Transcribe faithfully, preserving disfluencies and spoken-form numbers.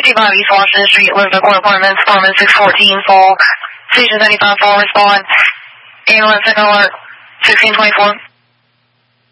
fifty-five East Washington Street, Elizabeth Court Apartments, apartment six fourteen, fall. Station seventy-five, fall, respond. Ambulance, alert, sixteen twenty-four.